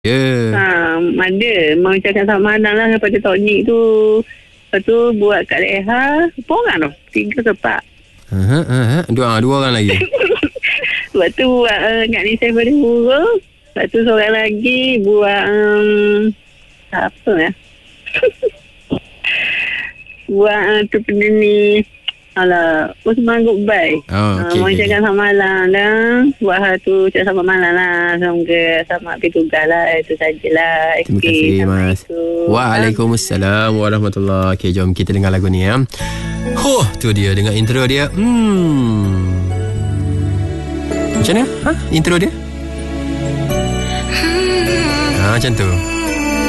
Ya. Ada mengucapkan selamat malam lah kepada Tony tu. Lepas tu buat Kak Leha. Berapa orang tu? 3 ke 4? Dua orang lagi. Lepas tu buat Kak Nisa pada Hura. Lepas tu seorang lagi buat apa ya? Buat entrepreneur ni. Alah, Usman Goodbye. Mengucapkan selamat malam dan buat hal tu ucap selamat malam lah. Semoga selamat pergi tugas lah. Itu sajalah. Terima kasih Mas. Waalaikumsalam warahmatullahi. Okay, jom kita dengar lagu ni ya. Tu dia dengan intro dia. Macam mana? Intro dia? Macam tu.